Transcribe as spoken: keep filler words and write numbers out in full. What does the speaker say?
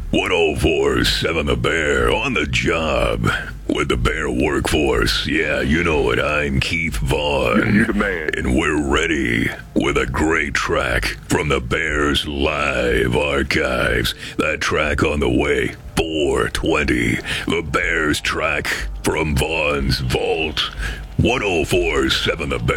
ten seven The Bear on the job with the Bear workforce. Yeah, you know it. I'm Keith Vaughn. You the man. And we're ready with a great track from the Bears live archives. That track on the way, four twenty. The Bears track from Vaughn's Vault. ten forty-seven The Bear.